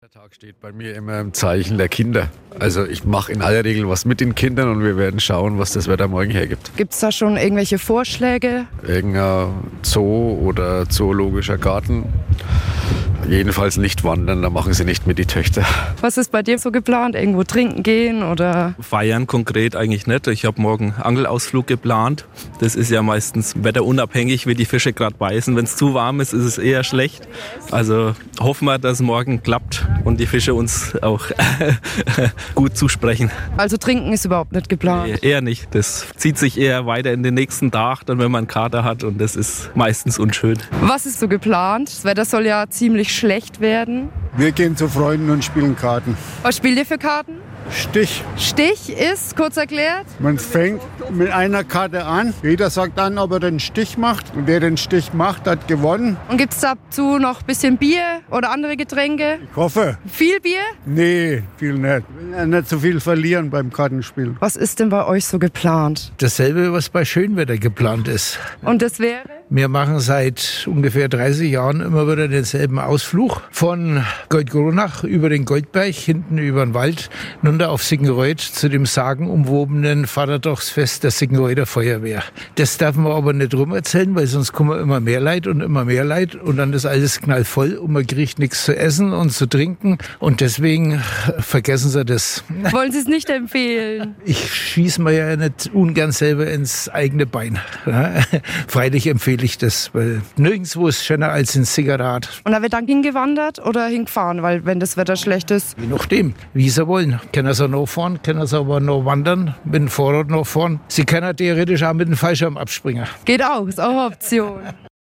Der Tag steht bei mir immer im Zeichen der Kinder. Also ich mache in aller Regel was mit den Kindern und wir werden schauen, was das Wetter morgen hergibt. Gibt es da schon irgendwelche Vorschläge? Irgendein Zoo oder zoologischer Garten. Jedenfalls nicht wandern, da machen sie nicht mit, die Töchter. Was ist bei dir so geplant? Irgendwo trinken gehen oder? Feiern konkret eigentlich nicht. Ich habe morgen Angelausflug geplant. Das ist ja meistens wetterunabhängig, wie die Fische gerade beißen. Wenn es zu warm ist, ist es eher schlecht. Also hoffen wir, dass es morgen klappt und die Fische uns auch gut zusprechen. Also trinken ist überhaupt nicht geplant? Nee, eher nicht. Das zieht sich eher weiter in den nächsten Tag, dann wenn man einen Kater hat, und das ist meistens unschön. Was ist so geplant? Das Wetter soll ja ziemlich schlecht werden. Wir gehen zu Freunden und spielen Karten. Was spielt ihr für Karten? Stich. Stich ist, kurz erklärt? Man fängt mit einer Karte an. Jeder sagt dann, ob er den Stich macht. Und wer den Stich macht, hat gewonnen. Und gibt es dazu noch ein bisschen Bier oder andere Getränke? Ich hoffe. Viel Bier? Nee, viel nicht. Ich will ja nicht so viel verlieren beim Kartenspiel. Was ist denn bei euch so geplant? Dasselbe, was bei Schönwetter geplant ist. Und das wäre? Wir machen seit ungefähr 30 Jahren immer wieder denselben Ausflug. Von Goldgronach über den Goldberg, hinten über den Wald, runter auf Sickenreuth zu dem sagenumwobenen Vatertagsfest der Sickenreuther Feuerwehr. Das darf man aber nicht rum erzählen, weil sonst kommen immer mehr Leid und dann ist alles knallvoll und man kriegt nichts zu essen und zu trinken und deswegen vergessen Sie das. Wollen Sie es nicht empfehlen? Ich schieße mir ja nicht ungern selber ins eigene Bein. Freilich empfehle ich das, weil nirgendwo ist schöner als in Sigerat. Und da wird dann hingewandert oder hingefahren, weil wenn das Wetter schlecht ist? Je nachdem, wie Sie wollen. Können Sie noch fahren, können Sie aber noch wandern, mit dem Fahrrad noch fahren. Sie können theoretisch auch mit dem Fallschirm abspringen. Geht auch, ist auch eine Option.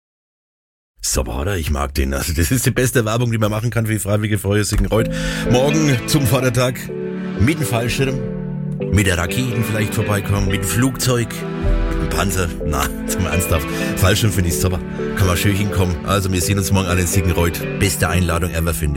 Super, oder? Ich mag den. Also das ist die beste Werbung, die man machen kann für die Freiwillige Feuerwehr Sickenreuth. Morgen zum Vatertag mit dem Fallschirm, mit der Raketen vielleicht vorbeikommen, mit dem Flugzeug, mit dem Panzer. Na, zum Ernsthaft. Fallschirm finde ich super. Kann man schön hinkommen. Also wir sehen uns morgen alle in Sickenreuth. Beste Einladung ever, finde ich.